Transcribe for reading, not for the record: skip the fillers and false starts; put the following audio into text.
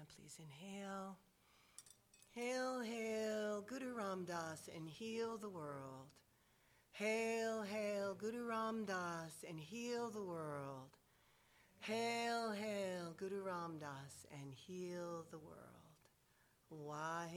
Please inhale. Hail, hail, Guru Ram Das, and heal the world. Hail, hail, Guru Ram Das, and heal the world. Hail, hail, Guru Ram Das, and heal the world. Why?